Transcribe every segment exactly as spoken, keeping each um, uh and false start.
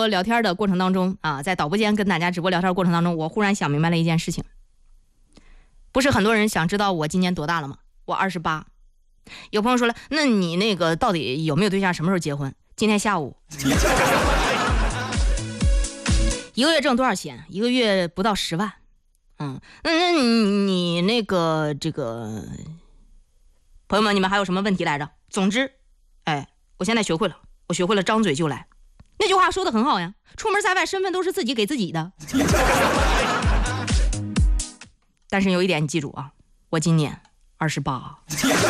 播聊天的过程当中啊，在导播间跟大家直播聊天的过程当中，我忽然想明白了一件事情。不是很多人想知道我今年多大了吗？我二十八。有朋友说了，那你那个到底有没有对象？什么时候结婚？今天下午。一个月挣多少钱？一个月不到十万。嗯，那那你你那个这个朋友们，你们还有什么问题来着？总之，哎，我现在学会了，我学会了张嘴就来。那句话说的很好呀，出门在外，身份都是自己给自己的。但是有一点你记住啊，我今年二十八。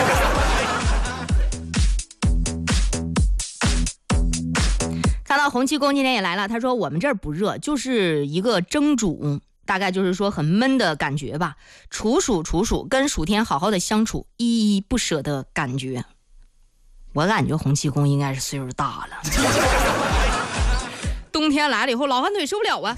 看到洪七公今天也来了，他说我们这儿不热，就是一个蒸煮，大概就是说很闷的感觉吧。处暑处暑，跟暑天好好的相处，依依不舍的感觉。我感觉洪七公应该是岁数大了，冬天来了以后老寒腿受不了啊。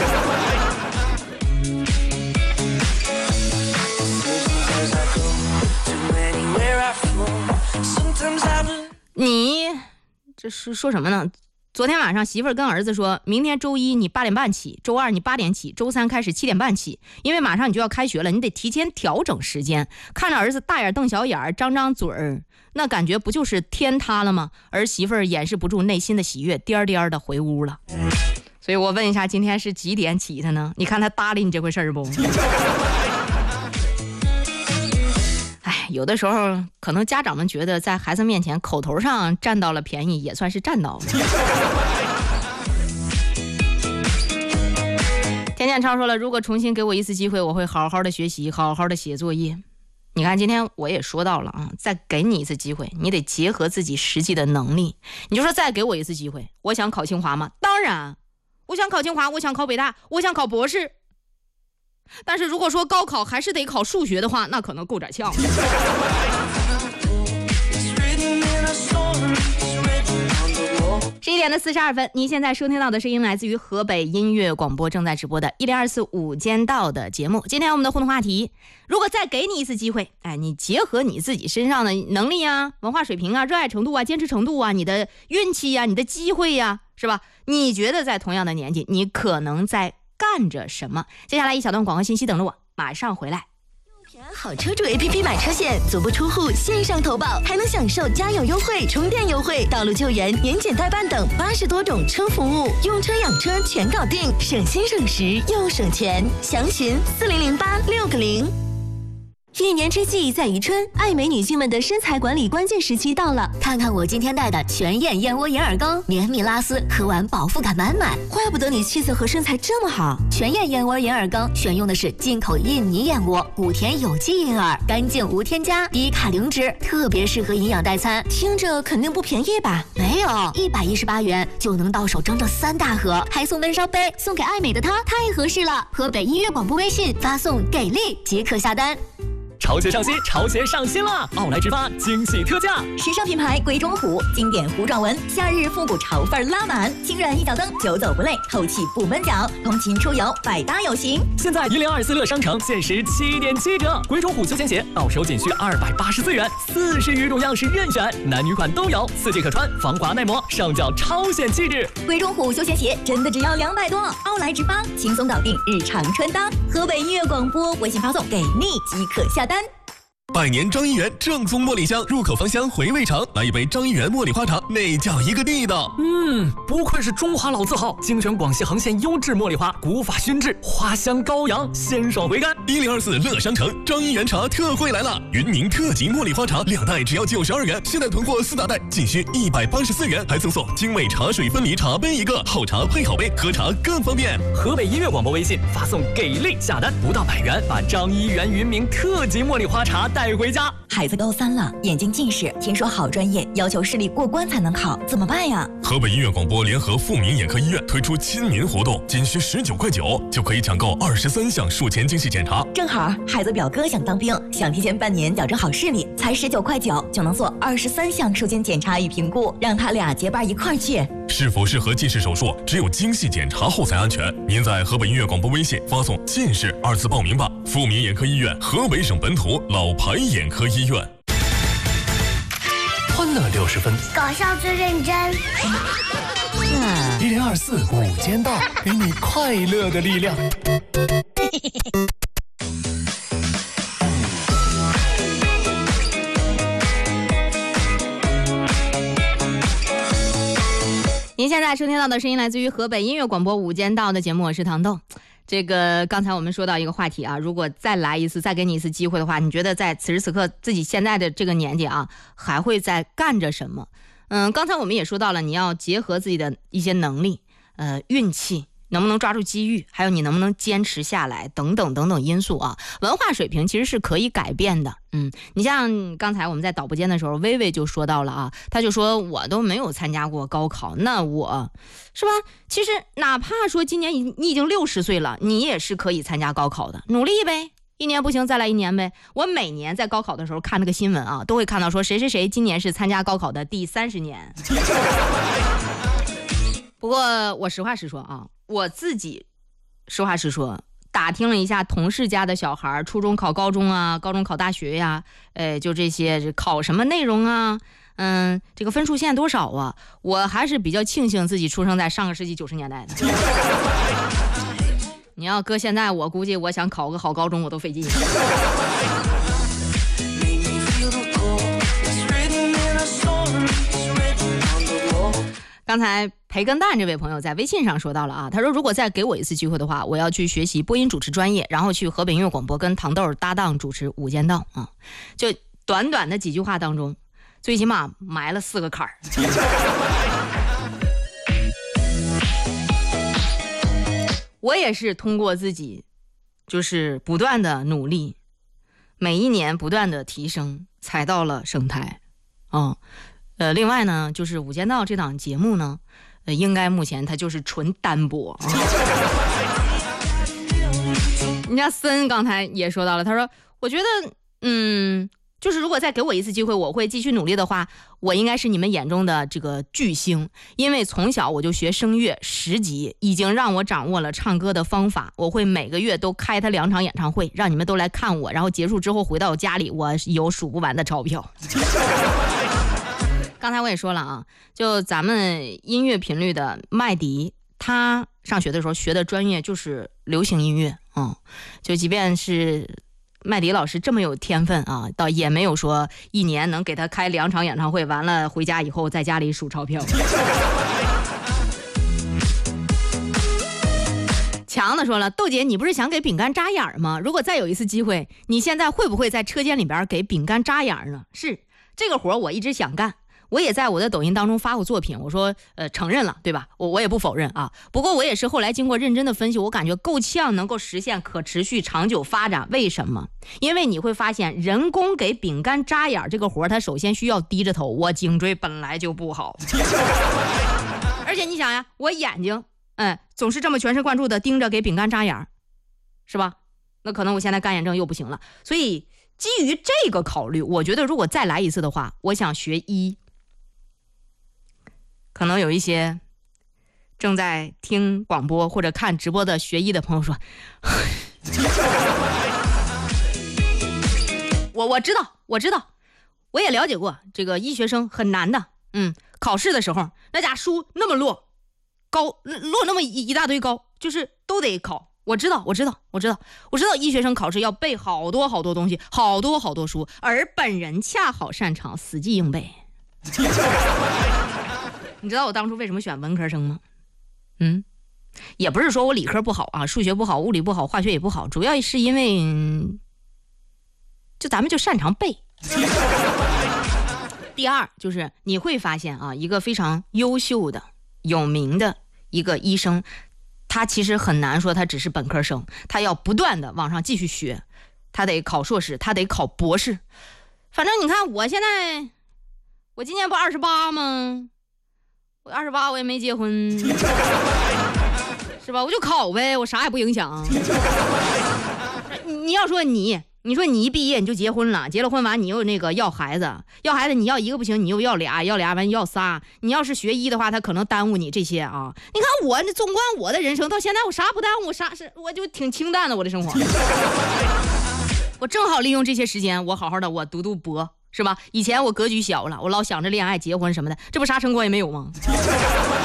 你这是说什么呢？昨天晚上媳妇儿跟儿子说，明天周一你八点半起，周二你八点起，周三开始七点半起，因为马上你就要开学了，你得提前调整时间。看着儿子大眼瞪小眼，张张嘴儿，那感觉不就是天塌了吗？儿媳妇儿掩饰不住内心的喜悦，颠颠的回屋了。所以我问一下，今天是几点起的呢？你看他搭理你这回事儿不？哎，有的时候可能家长们觉得在孩子面前口头上占到了便宜，也算是占到了。田建超说了，如果重新给我一次机会，我会好好的学习，好好的写作业。你看今天我也说到了啊，再给你一次机会，你得结合自己实际的能力。你就说再给我一次机会，我想考清华吗？当然我想考清华，我想考北大，我想考博士。但是如果说高考还是得考数学的话，那可能够点呛。十一点的四十二分，您现在收听到的声音来自于河北音乐广播正在直播的一零二四午间道的节目。今天我们的互动话题，如果再给你一次机会，哎，你结合你自己身上的能力啊、文化水平啊、热爱程度啊、坚持程度啊、你的运气啊、你的机会呀、啊，是吧？你觉得在同样的年纪，你可能在干着什么？接下来一小段广告信息等着我，马上回来。 好车主 A P P 买车险，足不出户线上投保，还能享受加油优惠、充电优惠、道路救援、年检代办等八十多种车服务，用车养车全搞定，省心省时又省钱。详询四零零八六个零。一年之计在于春，爱美女性们的身材管理关键时期到了。看看我今天带的全燕燕窝眼耳膏，绵密拉丝，喝完饱腹感满满，怪不得你气色和身材这么好。全燕燕窝眼耳膏选用的是进口印尼燕窝，古田有机银耳，干净无添加，低卡零脂，特别适合营养代餐。听着肯定不便宜吧？没有，一百一十八元就能到手整整三大盒，还送闷烧杯，送给爱美的她太合适了。河北音乐广播微信发送给力即可下单。 潮鞋上新，潮鞋上新了！奥莱直发惊喜特价， 时尚品牌鬼冢虎，经典弧状纹，夏日复古潮范拉满，轻软一脚蹬，久走不累，透气不闷脚，通勤出游百搭有型。 现在一零二四乐商城限时七点七折，鬼冢虎休闲鞋到手仅需二百八十四元，四十余种样式任选，男女款都有，四季可穿，防滑耐磨，上脚超显气质。 鬼冢虎休闲鞋真的只要两百多，奥莱直发轻松搞定日常穿搭。河北音乐广播微信发送给你即可下单。 百年张一元正宗茉莉香，入口芳香，回味长。来一杯张一元茉莉花茶，那叫一个地道。 嗯，不愧是中华老字号，精选广西横县优质茉莉花，古法熏制，花香高扬，鲜爽回甘。 一零二四乐商城张一元茶特惠来了，云茗特级茉莉花茶两袋只要九十二元，现在囤货四大袋仅需一百八十四元，还赠送精美茶水分离茶杯一个，好茶配好杯，喝茶更方便。 河北音乐广播微信发送给力下单，不到百元，把张一元云茗特级茉莉花茶带回家。 孩子高三了，眼睛近视，听说好专业要求视力过关才能考，怎么办呀？ 河北音乐广播联合富民眼科医院推出亲民活动，仅需十九块九就可以抢购二十三项术前精细检查。 正好孩子表哥想当兵，想提前半年矫正好视力，才十九块九就能做二十三项术前检查与评估，让他俩结伴一块儿去。 是否适合近视手术，只有精细检查后才安全。您在河北音乐广播微信发送近视二字报名吧。富民眼科医院，河北省本土老牌眼科医院。 欢乐六十分， 搞笑最认真， 一零二四午间到，给你快乐的力量。 您现在收听到的声音来自于河北音乐广播午间到的节目，我是糖豆。这个刚才我们说到一个话题啊，如果再来一次，再给你一次机会的话，你觉得在此时此刻自己现在的这个年纪啊，还会在干着什么？嗯，刚才我们也说到了，你要结合自己的一些能力，呃，运气。能不能抓住机遇，还有你能不能坚持下来，等等等等因素啊。文化水平其实是可以改变的。嗯，你像刚才我们在导播间的时候，薇薇就说到了啊，他就说我都没有参加过高考，那我是吧？其实哪怕说今年你已经六十岁了，你也是可以参加高考的，努力呗。一年不行再来一年呗。我每年在高考的时候看那个新闻啊，都会看到说谁谁谁今年是参加高考的第三十年。不过我实话实说啊，我自己实话实说，打听了一下同事家的小孩，初中考高中啊，高中考大学呀、啊，呃，就这些考什么内容啊，嗯，这个分数线多少啊？我还是比较庆幸自己出生在上个世纪九十年代的。你要搁现在，我估计我想考个好高中我都费劲。刚才培根蛋这位朋友在微信上说到了啊，他说如果再给我一次机会的话，我要去学习播音主持专业，然后去河北音乐广播跟糖豆搭档主持午间到啊。就短短的几句话当中，最起码埋了四个坎儿。我也是通过自己就是不断的努力，每一年不断的提升，才到了省台啊。呃，另外呢，就是午间到这档节目呢，呃，应该目前它就是纯单播。人家森刚才也说到了，他说，我觉得，嗯，就是如果再给我一次机会，我会继续努力的话，我应该是你们眼中的这个巨星，因为从小我就学声乐十级，已经让我掌握了唱歌的方法。我会每个月都开他两场演唱会，让你们都来看我，然后结束之后回到家里，我有数不完的钞票。刚才我也说了啊，就咱们音乐频率的麦迪，他上学的时候学的专业就是流行音乐，嗯，就即便是麦迪老师这么有天分啊，倒也没有说一年能给他开两场演唱会，完了回家以后在家里数钞票。强的说了，豆姐，你不是想给饼干扎眼吗？如果再有一次机会，你现在会不会在车间里边给饼干扎眼呢？是，这个活我一直想干。我也在我的抖音当中发过作品，我说呃承认了，对吧？我我也不否认啊。不过我也是后来经过认真的分析，我感觉够呛能够实现可持续长久发展。为什么？因为你会发现，人工给饼干扎眼这个活，它首先需要低着头，我颈椎本来就不好，而且你想呀，我眼睛嗯总是这么全神贯注的盯着给饼干扎眼，是吧？那可能我现在干眼症又不行了。所以基于这个考虑，我觉得如果再来一次的话，我想学医。可能有一些正在听广播或者看直播的学医的朋友说，我我知道我知道，我也了解过，这个医学生很难的，嗯，考试的时候那家书那么摞高摞那么一一大堆高，就是都得考。我知道我知道我知道我知道医学生考试要背好多好多东西，好多好多书，而本人恰好擅长死记硬背。你知道我当初为什么选文科生吗？嗯，也不是说我理科不好啊，数学不好，物理不好，化学也不好，主要是因为、嗯、就咱们就擅长背。第二就是你会发现啊，一个非常优秀的有名的一个医生，他其实很难说他只是本科生，他要不断的往上继续学，他得考硕士，他得考博士。反正你看我现在，我今年不二十八吗？我二十八，我也没结婚，是吧？我就考呗，我啥也不影响。你要说你，你说你一毕业你就结婚了，结了婚完你又那个要孩子，要孩子你要一个不行，你又要俩，要俩完要仨。你要是学医的话，他可能耽误你这些啊。你看我，纵观我的人生到现在，我啥不耽误，啥是我就挺清淡的，我的生活。我正好利用这些时间，我好好的我读读博。是吧？以前我格局小了，我老想着恋爱、结婚什么的，这不啥成果也没有吗？